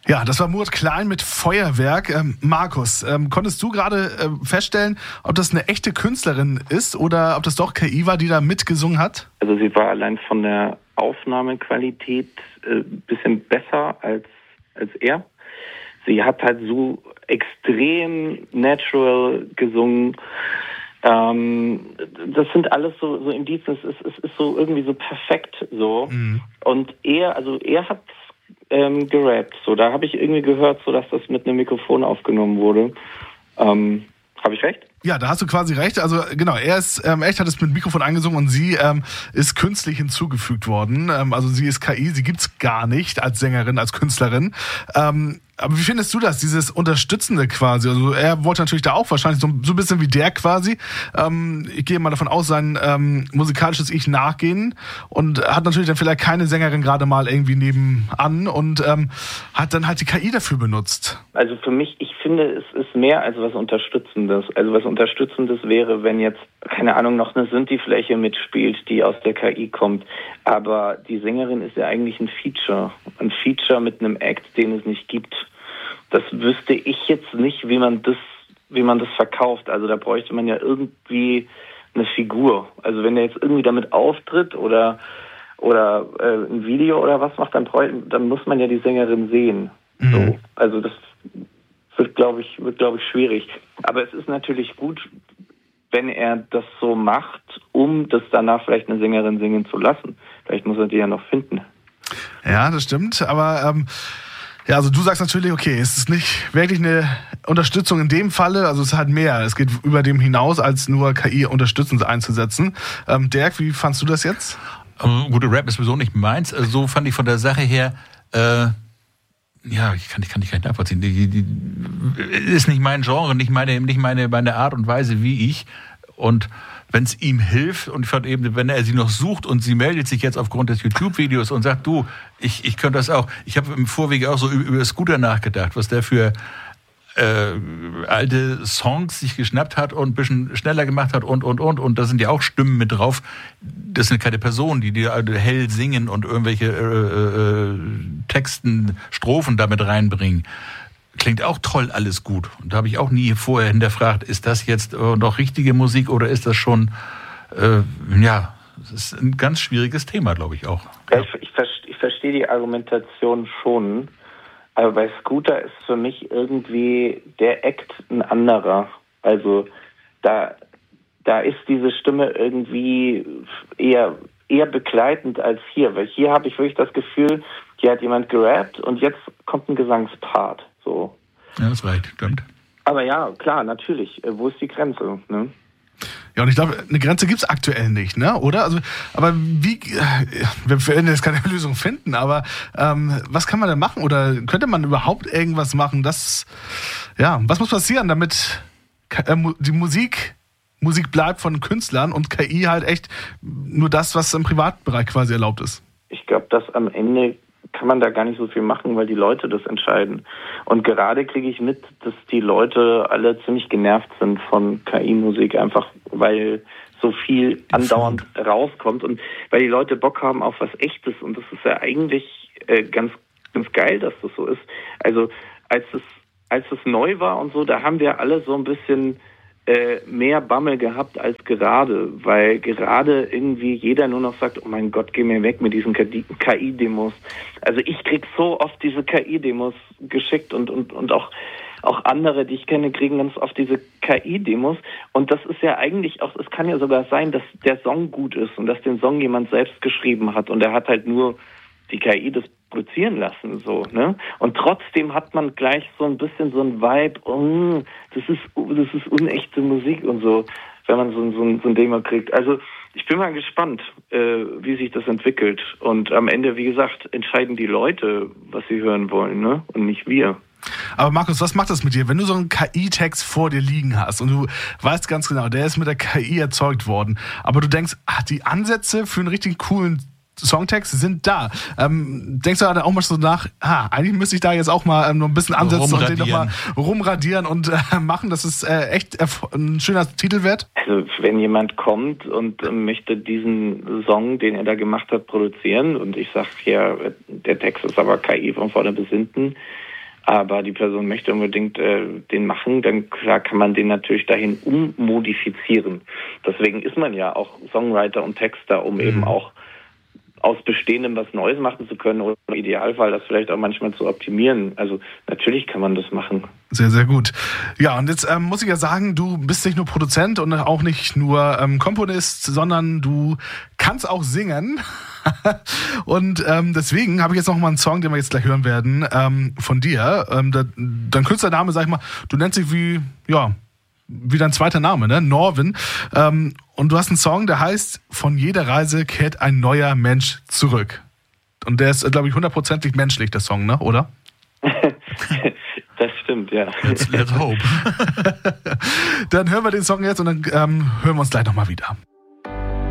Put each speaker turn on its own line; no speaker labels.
Ja, das war Murat Klein mit Feuerwerk. Markus, konntest du gerade feststellen, ob das eine echte Künstlerin ist oder ob das doch KI war, die da mitgesungen hat?
Also sie war allein von der Aufnahmequalität ein bisschen besser als er. Sie hat halt so extrem natural gesungen. Das sind alles so Indizien. Es ist so irgendwie so perfekt so. Mhm. Und er hat gerappt. So, da habe ich irgendwie gehört, so dass das mit einem Mikrofon aufgenommen wurde. Habe ich recht?
Ja, da hast du quasi recht. Also genau, er ist echt, hat es mit Mikrofon eingesungen und sie ist künstlich hinzugefügt worden. Also sie ist KI, sie gibt's gar nicht als Sängerin, als Künstlerin. Aber wie findest du das, dieses Unterstützende quasi? Also er wollte natürlich da auch wahrscheinlich so ein bisschen wie der quasi. Ich gehe mal davon aus, sein musikalisches Ich nachgehen und hat natürlich dann vielleicht keine Sängerin gerade mal irgendwie nebenan und hat dann halt die KI dafür benutzt.
Also für mich, ich finde, es ist mehr als was Unterstützendes. Also was Unterstützendes wäre, wenn jetzt, keine Ahnung, noch eine Synthi-Fläche mitspielt, die aus der KI kommt. Aber die Sängerin ist ja eigentlich ein Feature mit einem Act, den es nicht gibt. Das wüsste ich jetzt nicht, wie man das verkauft. Also da bräuchte man ja irgendwie eine Figur. Also wenn er jetzt irgendwie damit auftritt oder ein Video oder was macht, dann muss man ja die Sängerin sehen. Mhm. So. Also das wird, glaube ich, schwierig. Aber es ist natürlich gut, wenn er das so macht, um das danach vielleicht eine Sängerin singen zu lassen. Vielleicht muss er die ja noch finden.
Ja, das stimmt. Aber ja, also du sagst natürlich, okay, es ist nicht wirklich eine Unterstützung in dem Falle, also es ist halt mehr. Es geht über dem hinaus, als nur KI unterstützend einzusetzen. Dirk, wie fandst du das jetzt?
Gute Rap ist sowieso nicht meins. So fand ich von der Sache her, ja, ich kann nicht nachvollziehen. Die ist nicht mein Genre, nicht meine Art und Weise, wie ich. Und wenn es ihm hilft, und ich fand eben, wenn er sie noch sucht und sie meldet sich jetzt aufgrund des YouTube-Videos und sagt, du, ich könnte das auch. Ich habe im Vorwege auch so über Scooter nachgedacht, was der für alte Songs sich geschnappt hat und ein bisschen schneller gemacht hat und da sind ja auch Stimmen mit drauf. Das sind keine Personen, die hell singen und irgendwelche Texten, Strophen damit reinbringen. Klingt auch toll, alles gut. Und da habe ich auch nie vorher hinterfragt, ist das jetzt noch richtige Musik oder ist das schon, das ist ein ganz schwieriges Thema, glaube ich auch.
Ja, ich verstehe die Argumentation schon, aber bei Scooter ist für mich irgendwie der Act ein anderer. Also da ist diese Stimme irgendwie eher begleitend als hier, weil hier habe ich wirklich das Gefühl, hier hat jemand gerappt und jetzt kommt ein Gesangspart. So.
Ja, das reicht, stimmt.
Aber ja, klar, natürlich. Wo ist die Grenze? Ne?
Ja, und ich glaube, eine Grenze gibt's aktuell nicht, ne? Oder? Also, aber wie, wir werden jetzt keine Lösung finden, aber was kann man denn machen? Oder könnte man überhaupt irgendwas machen? Was muss passieren, damit die Musik bleibt von Künstlern und KI halt echt nur das, was im Privatbereich quasi erlaubt ist?
Ich glaube, dass am Ende kann man da gar nicht so viel machen, weil die Leute das entscheiden. Und gerade kriege ich mit, dass die Leute alle ziemlich genervt sind von KI-Musik, einfach weil so viel andauernd rauskommt und weil die Leute Bock haben auf was Echtes. Und das ist ja eigentlich ganz, ganz geil, dass das so ist. Also als es neu war und so, da haben wir alle so ein bisschen mehr Bammel gehabt als gerade, weil gerade irgendwie jeder nur noch sagt, oh mein Gott, geh mir weg mit diesen KI-Demos. Also ich krieg so oft diese KI-Demos geschickt und auch andere, die ich kenne, kriegen ganz oft diese KI-Demos und das ist ja eigentlich auch, es kann ja sogar sein, dass der Song gut ist und dass den Song jemand selbst geschrieben hat und er hat halt nur die KI das produzieren lassen, so, ne? Und trotzdem hat man gleich so ein bisschen so ein Vibe, das ist unechte Musik und so, wenn man so ein Demo kriegt. Also ich bin mal gespannt, wie sich das entwickelt. Und am Ende, wie gesagt, entscheiden die Leute, was sie hören wollen, ne? Und nicht wir.
Aber Markus, was macht das mit dir, wenn du so einen KI-Text vor dir liegen hast und du weißt ganz genau, der ist mit der KI erzeugt worden, aber du denkst, die Ansätze für einen richtig coolen Songtext sind da. Denkst du da auch mal so nach, eigentlich müsste ich da jetzt auch mal noch ein bisschen ansetzen und den nochmal rumradieren und machen, dass es echt ein schöner Titel wird?
Also wenn jemand kommt und möchte diesen Song, den er da gemacht hat, produzieren und ich sage, ja, der Text ist aber KI von vorne bis hinten, aber die Person möchte unbedingt den machen, dann klar kann man den natürlich dahin ummodifizieren. Deswegen ist man ja auch Songwriter und Texter, um eben auch aus Bestehendem was Neues machen zu können oder im Idealfall das vielleicht auch manchmal zu optimieren. Also natürlich kann man das machen.
Sehr, sehr gut. Ja, und jetzt muss ich ja sagen, du bist nicht nur Produzent und auch nicht nur Komponist, sondern du kannst auch singen. Und deswegen habe ich jetzt noch mal einen Song, den wir jetzt gleich hören werden, von dir. Dein Künstlername, sag ich mal, du nennst dich wie dein zweiter Name, ne? Norvin. Und du hast einen Song, der heißt „Von jeder Reise kehrt ein neuer Mensch zurück". Und der ist, glaube ich, 100%ig menschlich, der Song, ne? Oder?
Das stimmt, ja.
Let's hope.
Dann hören wir den Song jetzt und dann hören wir uns gleich nochmal wieder.